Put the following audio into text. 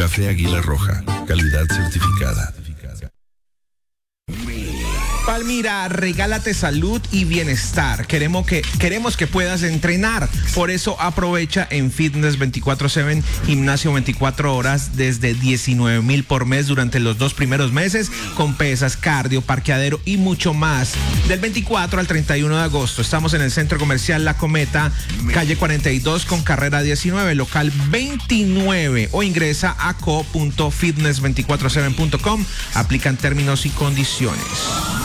Café Águila Roja, calidad certificada. Palmira, regálate salud y bienestar. Queremos que puedas entrenar. Por eso aprovecha en Fitness 24/7, gimnasio 24 horas desde 19,000 por mes durante los 2 primeros meses, con pesas, cardio, parqueadero y mucho más. Del 24 al 31 de agosto estamos en el Centro Comercial La Cometa, calle 42 con carrera 19, local 29, o ingresa a co.fitness247.com. Aplican términos y condiciones.